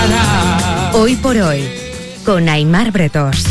para. Hoy por hoy, con Aimar Bretos.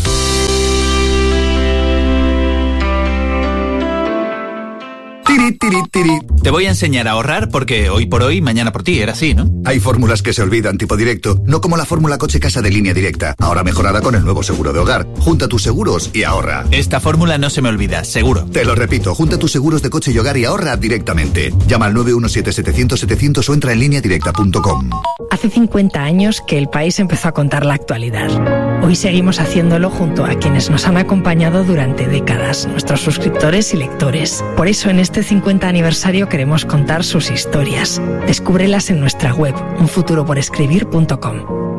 Te voy a enseñar a ahorrar porque hoy por hoy, mañana por ti, era así, ¿no? Hay fórmulas que se olvidan, tipo directo, no como la fórmula coche casa de Línea Directa, ahora mejorada con el nuevo seguro de hogar. Junta tus seguros y ahorra. Esta fórmula no se me olvida, seguro. Te lo repito, junta tus seguros de coche y hogar y ahorra directamente. Llama al 917-700-700 o entra en lineadirecta.com. Hace 50 años que el país empezó a contar la actualidad. Hoy seguimos haciéndolo junto a quienes nos han acompañado durante décadas, nuestros suscriptores y lectores. Por eso en este 50 aniversario queremos contar sus historias. Descúbrelas en nuestra web, unfuturoporescribir.com.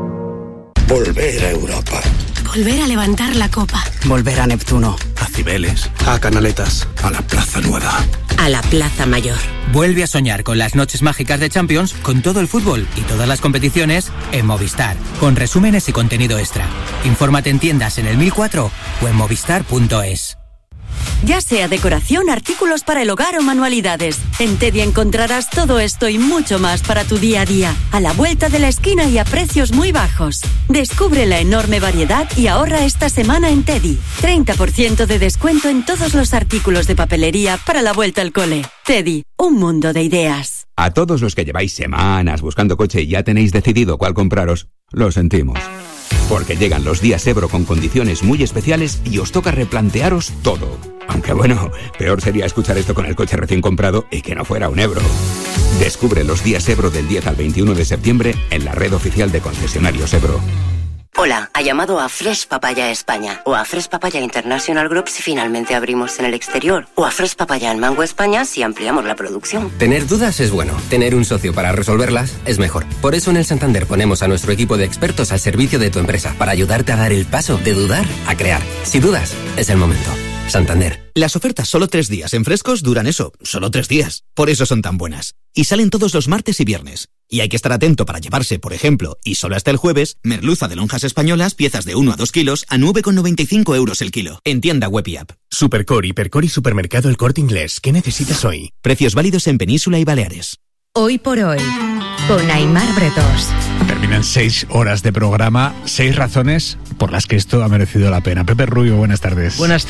Volver a Europa. Volver a levantar la copa. Volver a Neptuno. A Cibeles. A Canaletas. A la Plaza Nueva. A la Plaza Mayor. Vuelve a soñar con las noches mágicas de Champions, con todo el fútbol y todas las competiciones en Movistar, con resúmenes y contenido extra. Infórmate en tiendas en el 1004 o en movistar.es. Ya sea decoración, artículos para el hogar o manualidades, en Teddy encontrarás todo esto y mucho más para tu día a día, a la vuelta de la esquina y a precios muy bajos. Descubre la enorme variedad y ahorra esta semana en Teddy. 30% de descuento en todos los artículos de papelería para la vuelta al cole. Teddy, un mundo de ideas. A todos los que lleváis semanas buscando coche y ya tenéis decidido cuál compraros, lo sentimos. Porque llegan los días Ebro con condiciones muy especiales y os toca replantearos todo. Aunque bueno, peor sería escuchar esto con el coche recién comprado y que no fuera un Ebro. Descubre los días Ebro del 10 al 21 de septiembre en la red oficial de concesionarios Ebro. Hola, ha llamado a Fresh Papaya España o a Fresh Papaya International Group si finalmente abrimos en el exterior o a Fresh Papaya en Mango España si ampliamos la producción. Tener dudas es bueno, tener un socio para resolverlas es mejor. Por eso en el Santander ponemos a nuestro equipo de expertos al servicio de tu empresa para ayudarte a dar el paso de dudar a crear. Si dudas, es el momento. Santander. Las ofertas solo 3 días en Frescos duran eso, solo 3 días. Por eso son tan buenas. Y salen todos los martes y viernes. Y hay que estar atento para llevarse, por ejemplo, y solo hasta el jueves, merluza de lonjas españolas, piezas de 1 a 2 kilos, a 9,95 € el kilo. En tienda web y app. Supercor, Hipercor y Supermercado El Corte Inglés. ¿Qué necesitas hoy? Precios válidos en Península y Baleares. Hoy por hoy, con Aimar Bretos. Terminan 6 horas de programa, 6 razones por las que esto ha merecido la pena. Pepe Rubio, buenas tardes. Buenas.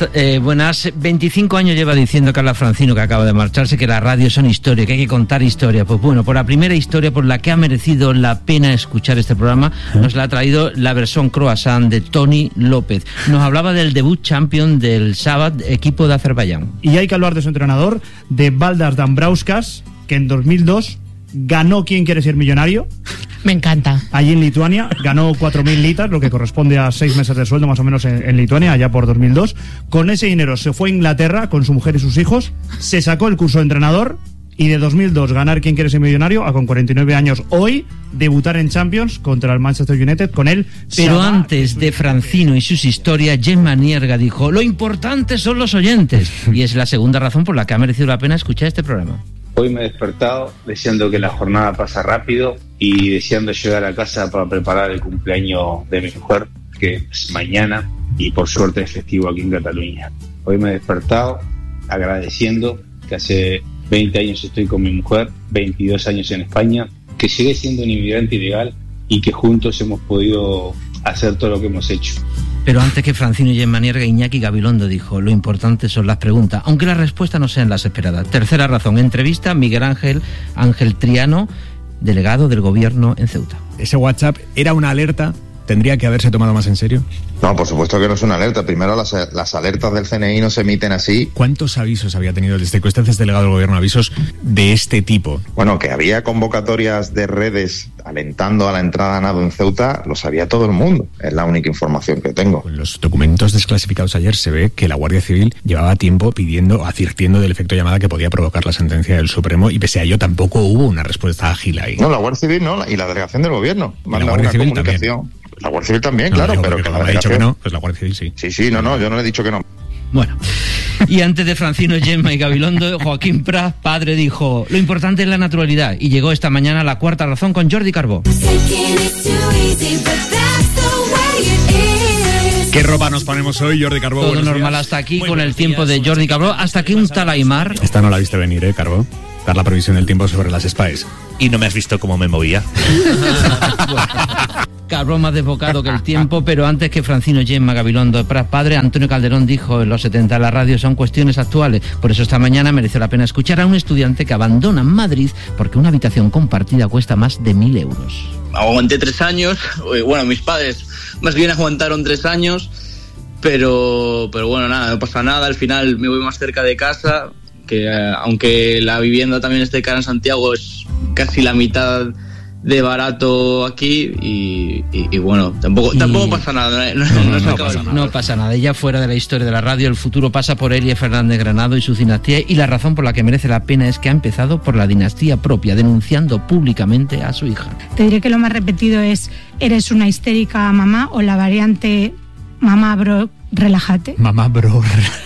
25 años lleva diciendo Carla Francino, que acaba de marcharse, que la radio son historia, que hay que contar historia. Pues bueno, por la primera historia por la que ha merecido la pena escuchar este programa, nos la ha traído la versión croissant de Toni López. Nos hablaba del debut champion del sábado, equipo de Azerbaiyán. Y hay que hablar de su entrenador, de Valdas Dambrauskas, que en 2002 ganó ¿Quién quiere ser millonario? Me encanta. Allí en Lituania, ganó 4.000 litas, lo que corresponde a 6 meses de sueldo más o menos en Lituania, allá por 2002. Con ese dinero se fue a Inglaterra con su mujer y sus hijos, se sacó el curso de entrenador y de 2002 ganar ¿Quién quiere ser millonario? A con 49 años hoy debutar en Champions contra el Manchester United con él. Pero antes de Francino y sus historias, Gemma Nierga dijo: lo importante son los oyentes. Y es la segunda razón por la que ha merecido la pena escuchar este programa. Hoy me he despertado deseando que la jornada pase rápido y deseando llegar a casa para preparar el cumpleaños de mi mujer, que es mañana, y por suerte es festivo aquí en Cataluña. Hoy me he despertado agradeciendo que hace 20 años estoy con mi mujer, 22 años en España, que llegué siendo un inmigrante ilegal y que juntos hemos podido hacer todo lo que hemos hecho. Pero antes que Francino y Gemma Nierga, Iñaki Gabilondo dijo: lo importante son las preguntas, aunque las respuestas no sean las esperadas. Tercera razón, entrevista a Miguel Ángel Triano, delegado del gobierno en Ceuta. Ese WhatsApp era una alerta, ¿tendría que haberse tomado más en serio? No, por supuesto que no es una alerta. Primero, las alertas del CNI no se emiten así. ¿Cuántos avisos había tenido desde que usted es delegado del gobierno, avisos de este tipo? Bueno, que había convocatorias de redes alentando a la entrada a nado en Ceuta, lo sabía todo el mundo. Es la única información que tengo. En los documentos desclasificados ayer se ve que la Guardia Civil llevaba tiempo advirtiendo del efecto llamada que podía provocar la sentencia del Supremo, y pese a ello tampoco hubo una respuesta ágil ahí. No, la Guardia Civil no, y la delegación del gobierno. La Guardia Civil comunicación. También. La Guardia Civil también, no, claro, pero que la delegación... que no, pues la Guardia Civil sí. Sí, no, yo no le he dicho que no. Bueno, y antes de Francino, Gemma y Gabilondo, Joaquín Prat, padre, dijo: lo importante es la naturalidad. Y llegó esta mañana la cuarta razón con Jordi Carbó. ¿Qué ropa nos ponemos hoy, Jordi Carbó? Todo normal hasta aquí, con el tiempo de Jordi Carbó, hasta que un tal Aimar... Esta no la viste venir, Carbó. dar la previsión del tiempo sobre las SPAES. Y no me has visto cómo me movía. Cabrón más desbocado que el tiempo, pero antes que Francino Gemma Gabilondo Prat padre, Antonio Calderón dijo en los 70: la radio son cuestiones actuales. Por eso esta mañana merece la pena escuchar a un estudiante que abandona Madrid porque una habitación compartida cuesta más de 1.000 euros. Aguanté 3 años, bueno, mis padres más bien aguantaron 3 años, pero bueno, nada, no pasa nada, al final me voy más cerca de casa, que aunque la vivienda también esté cara en Santiago, es casi la mitad de barato aquí y bueno, tampoco pasa nada. No pasa nada. Ya fuera de la historia de la radio, el futuro pasa por Elia Fernández Granado y su dinastía, y la razón por la que merece la pena es que ha empezado por la dinastía propia, denunciando públicamente a su hija. Te diré que lo más repetido es: eres una histérica mamá, o la variante mamá bro, relájate. Mamá bro.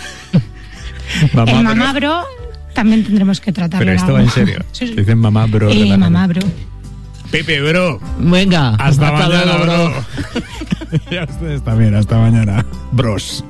El mamá bro también tendremos que tratarlo. Pero esto va en serio. Sí. Dicen mamá bro. Mamá bro. Pepe, bro. Venga, hasta mañana, luego, bro. Y a ustedes también, hasta mañana, bros.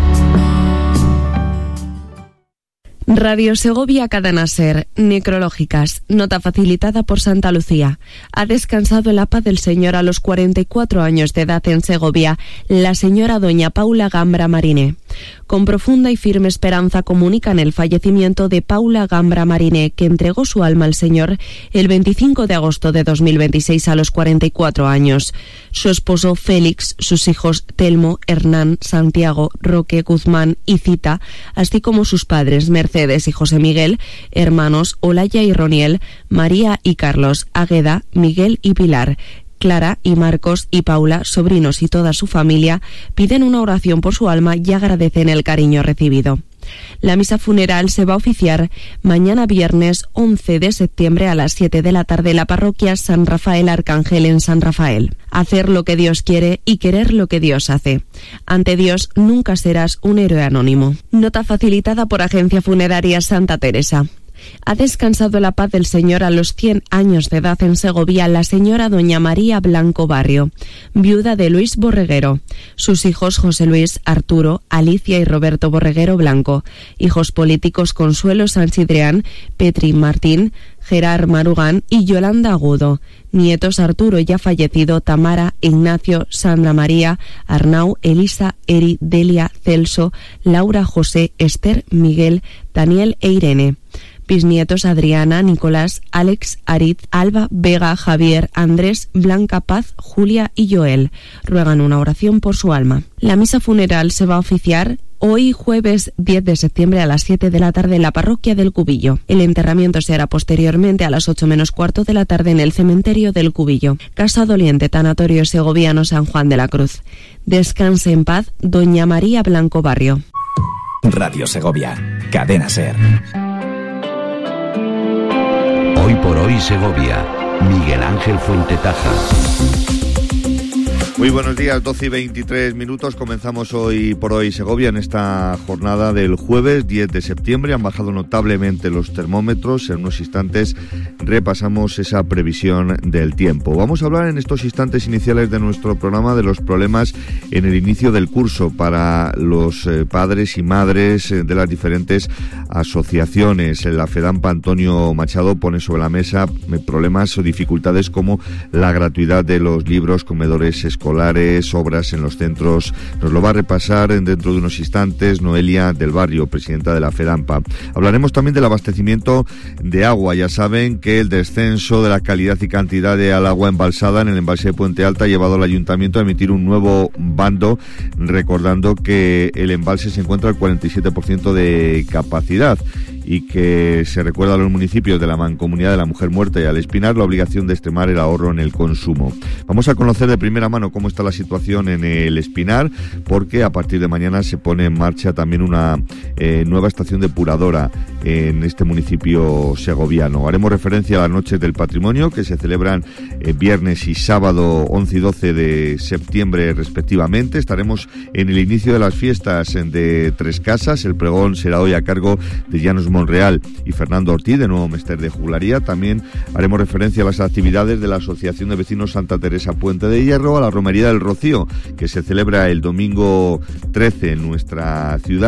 Radio Segovia Cadena Ser, necrológicas, nota facilitada por Santa Lucía. Ha descansado en la paz del Señor a los 44 años de edad en Segovia la señora doña Paula Gambra Mariné. Con profunda y firme esperanza comunican el fallecimiento de Paula Gambra Mariné, que entregó su alma al Señor el 25 de agosto de 2026 a los 44 años. Su esposo Félix, sus hijos Telmo, Hernán, Santiago, Roque, Guzmán y Cita, así como sus padres Mercedes y José Miguel, hermanos Olaya y Roniel, María y Carlos, Águeda, Miguel y Pilar, Clara y Marcos y Paula, sobrinos y toda su familia, piden una oración por su alma y agradecen el cariño recibido. La misa funeral se va a oficiar mañana viernes 11 de septiembre a las 7 de la tarde en la parroquia San Rafael Arcángel en San Rafael. Hacer lo que Dios quiere y querer lo que Dios hace. Ante Dios nunca serás un héroe anónimo. Nota facilitada por Agencia Funeraria Santa Teresa. Ha descansado en la paz del Señor a los 100 años de edad en Segovia la señora doña María Blanco Barrio, viuda de Luis Borreguero. Sus hijos José Luis, Arturo, Alicia y Roberto Borreguero Blanco. Hijos políticos Consuelo Sansidreán, Petri Martín, Gerard Marugán y Yolanda Agudo. Nietos Arturo, ya fallecido, Tamara, Ignacio, Sandra María, Arnau, Elisa, Eri, Delia, Celso, Laura, José, Esther, Miguel, Daniel e Irene. Bisnietos Adriana, Nicolás, Alex, Arit, Alba, Vega, Javier, Andrés, Blanca, Paz, Julia y Joel. Ruegan una oración por su alma. La misa funeral se va a oficiar hoy jueves 10 de septiembre a las 7 de la tarde en la parroquia del Cubillo. El enterramiento se hará posteriormente a las 8 menos cuarto de la tarde en el cementerio del Cubillo. Casa Doliente, Tanatorio Segoviano San Juan de la Cruz. Descanse en paz, doña María Blanco Barrio. Radio Segovia, Cadena Ser. Hoy por hoy Segovia, Miguel Ángel Fuentetaja. Muy buenos días, 12 y 23 minutos. Comenzamos hoy por hoy Segovia en esta jornada del jueves 10 de septiembre. Han bajado notablemente los termómetros. En unos instantes repasamos esa previsión del tiempo. Vamos a hablar en estos instantes iniciales de nuestro programa de los problemas en el inicio del curso para los padres y madres de las diferentes asociaciones. La FEDAMPA Antonio Machado pone sobre la mesa problemas o dificultades como la gratuidad de los libros, comedores escolares, obras en los centros. Nos lo va a repasar dentro de unos instantes Noelia del Barrio, presidenta de la FEDAMPA. Hablaremos también del abastecimiento de agua. Ya saben que el descenso de la calidad y cantidad de agua embalsada en el embalse de Puente Alta ha llevado al ayuntamiento a emitir un nuevo bando, recordando que el embalse se encuentra al 47% de capacidad y que se recuerda a los municipios de la Mancomunidad de la Mujer Muerta y al Espinar la obligación de extremar el ahorro en el consumo. Vamos a conocer de primera mano cómo está la situación en el Espinar, porque a partir de mañana se pone en marcha también una nueva estación depuradora en este municipio segoviano. Haremos referencia a las noches del patrimonio que se celebran viernes y sábado 11 y 12 de septiembre respectivamente. Estaremos en el inicio de las fiestas de Tres Casas. El pregón será hoy a cargo de Llanos Monreal y Fernando Ortiz, de Nuevo Mester de Juglaría. También haremos referencia a las actividades de la Asociación de Vecinos Santa Teresa Puente de Hierro, a la Romería del Rocío, que se celebra el domingo 13 en nuestra ciudad,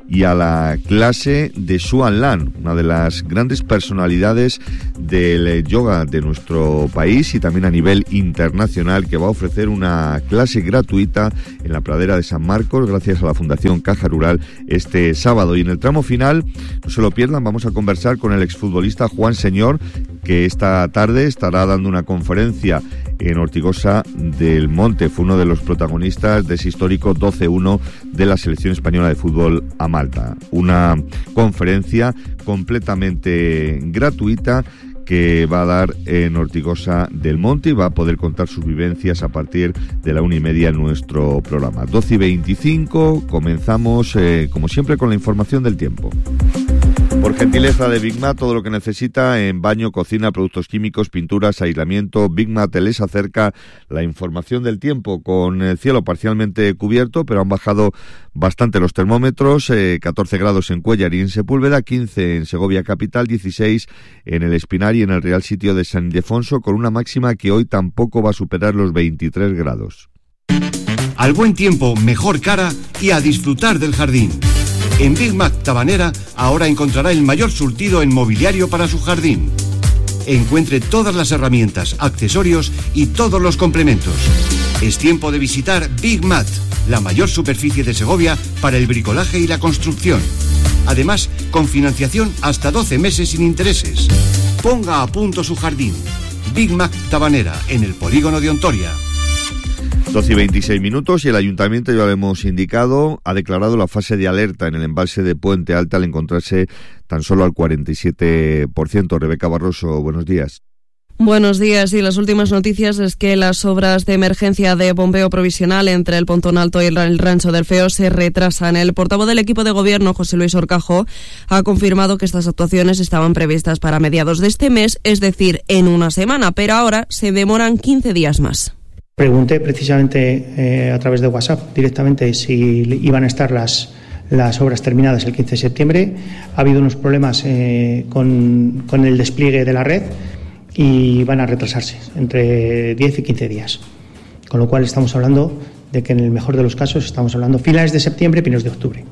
y a la clase de Xuan Lan, una de las grandes personalidades del yoga de nuestro país y también a nivel internacional, que va a ofrecer una clase gratuita en la pradera de San Marcos gracias a la Fundación Caja Rural este sábado. Y en el tramo final, no se lo pierdan, vamos a conversar con el exfutbolista Juan Señor, que esta tarde estará dando una conferencia en Ortigosa del Monte. Fue uno de los protagonistas de ese histórico 12-1 de la selección española de fútbol a Malta. Una conferencia completamente gratuita que va a dar en Ortigosa del Monte y va a poder contar sus vivencias a partir de la 1:30 en nuestro programa. 12:25, comenzamos como siempre con la información del tiempo. Por gentileza de Big Mat, todo lo que necesita en baño, cocina, productos químicos, pinturas, aislamiento. Big Mat les acerca la información del tiempo con el cielo parcialmente cubierto, pero han bajado bastante los termómetros. 14 grados en Cuéllar y en Sepúlveda, 15 en Segovia capital, 16 en el Espinar y en el Real Sitio de San Ildefonso, con una máxima que hoy tampoco va a superar los 23 grados. Al buen tiempo, mejor cara y a disfrutar del jardín. En Big Mac Tabanera ahora encontrará el mayor surtido en mobiliario para su jardín. Encuentre todas las herramientas, accesorios y todos los complementos. Es tiempo de visitar Big Mat, la mayor superficie de Segovia para el bricolaje y la construcción. Además, con financiación hasta 12 meses sin intereses. Ponga a punto su jardín. Big Mac Tabanera, en el polígono de Ontoria. 12:26 y el ayuntamiento, ya lo hemos indicado, ha declarado la fase de alerta en el embalse de Puente Alta al encontrarse tan solo al 47%. Rebeca Barroso, buenos días. Buenos días. Y las últimas noticias es que las obras de emergencia de bombeo provisional entre el Pontón Alto y el Rancho del Feo se retrasan. El portavoz del equipo de gobierno, José Luis Horcajo, ha confirmado que estas actuaciones estaban previstas para mediados de este mes, es decir, en una semana, pero ahora se demoran 15 días más. Pregunté precisamente a través de WhatsApp directamente si iban a estar las obras terminadas el 15 de septiembre. Ha habido unos problemas con el despliegue de la red y van a retrasarse entre 10 y 15 días. Con lo cual estamos hablando de que en el mejor de los casos estamos hablando finales de septiembre, primeros de octubre.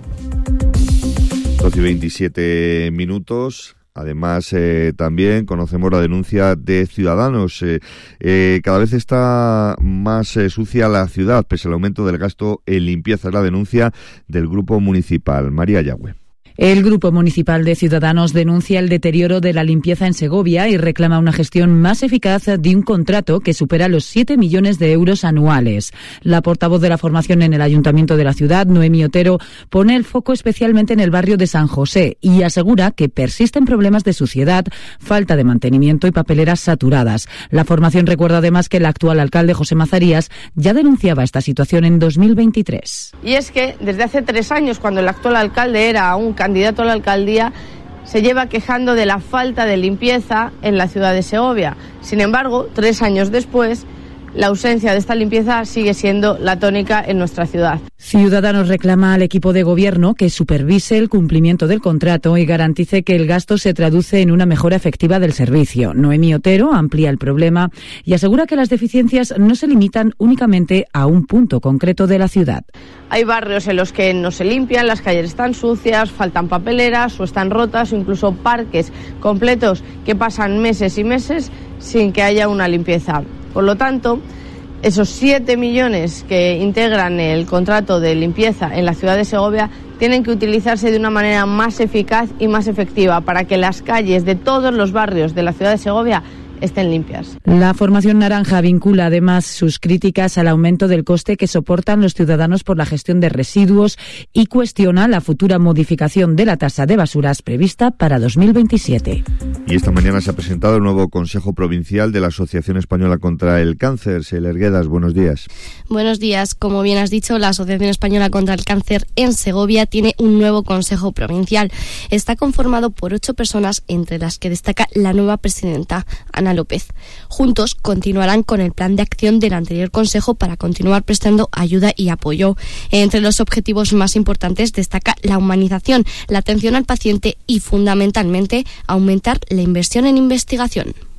12:27. Además, también conocemos la denuncia de Ciudadanos. Cada vez está más sucia la ciudad, pese al aumento del gasto en limpieza. Es la denuncia del Grupo Municipal. María Yagüe. El Grupo Municipal de Ciudadanos denuncia el deterioro de la limpieza en Segovia y reclama una gestión más eficaz de un contrato que supera los 7 millones de euros anuales. La portavoz de la formación en el Ayuntamiento de la ciudad, Noemí Otero, pone el foco especialmente en el barrio de San José y asegura que persisten problemas de suciedad, falta de mantenimiento y papeleras saturadas. La formación recuerda además que el actual alcalde, José Mazarías, ya denunciaba esta situación en 2023. Y es que desde hace 3 años, cuando el actual alcalde era un candidato a la alcaldía, se lleva quejando de la falta de limpieza en la ciudad de Segovia. Sin embargo, 3 años después, la ausencia de esta limpieza sigue siendo la tónica en nuestra ciudad. Ciudadanos reclama al equipo de gobierno que supervise el cumplimiento del contrato y garantice que el gasto se traduce en una mejora efectiva del servicio. Noemí Otero amplía el problema y asegura que las deficiencias no se limitan únicamente a un punto concreto de la ciudad. Hay barrios en los que no se limpian, las calles están sucias, faltan papeleras o están rotas, o incluso parques completos que pasan meses y meses sin que haya una limpieza. Por lo tanto, esos 7 millones que integran el contrato de limpieza en la ciudad de Segovia tienen que utilizarse de una manera más eficaz y más efectiva para que las calles de todos los barrios de la ciudad de Segovia estén limpias. La formación naranja vincula además sus críticas al aumento del coste que soportan los ciudadanos por la gestión de residuos y cuestiona la futura modificación de la tasa de basuras prevista para 2027. Y esta mañana se ha presentado el nuevo Consejo Provincial de la Asociación Española contra el Cáncer. Seler Guedas, buenos días. Buenos días. Como bien has dicho, la Asociación Española contra el Cáncer en Segovia tiene un nuevo Consejo Provincial. Está conformado por 8 personas, entre las que destaca la nueva presidenta, Ana López. Juntos continuarán con el plan de acción del anterior Consejo para continuar prestando ayuda y apoyo. Entre los objetivos más importantes destaca la humanización, la atención al paciente y, fundamentalmente, aumentar la inversión en investigación.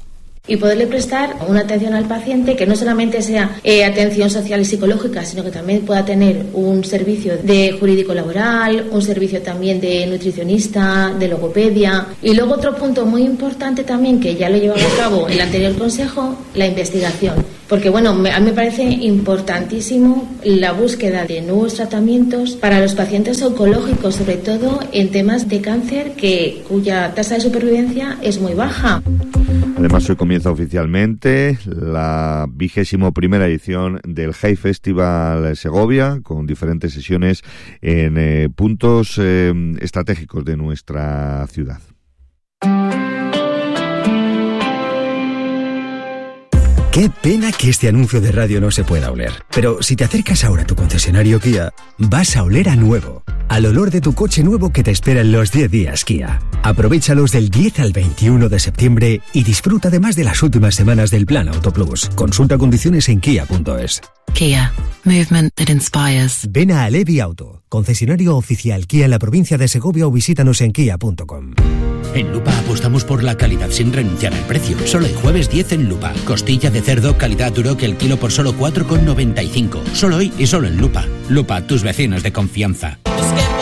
y poderle prestar una atención al paciente que no solamente sea atención social y psicológica, sino que también pueda tener un servicio de jurídico laboral, un servicio también de nutricionista, de logopedia. Y luego otro punto muy importante también, que ya lo llevaba a cabo el anterior consejo, la investigación. Porque bueno, a mí me parece importantísimo la búsqueda de nuevos tratamientos para los pacientes oncológicos, sobre todo en temas de cáncer cuya tasa de supervivencia es muy baja. Además, hoy comienza oficialmente la 21ª edición del High Festival Segovia, con diferentes sesiones en puntos estratégicos de nuestra ciudad. Qué pena que este anuncio de radio no se pueda oler. Pero si te acercas ahora a tu concesionario Kia, vas a oler a nuevo. Al olor de tu coche nuevo que te espera en los 10 días Kia. Aprovéchalos del 10 al 21 de septiembre y disfruta además de las últimas semanas del Plan Auto Plus. Consulta condiciones en kia.es. Kia. Movement that inspires. Ven a Alevi Auto, concesionario oficial Kia en la provincia de Segovia, o visítanos en kia.com. En Lupa apostamos por la calidad sin renunciar al precio. Solo el jueves 10 en Lupa. Costilla de cerdo calidad Duroc el kilo por solo 4,95. Solo hoy y solo en Lupa. Lupa, tus vecinos de confianza.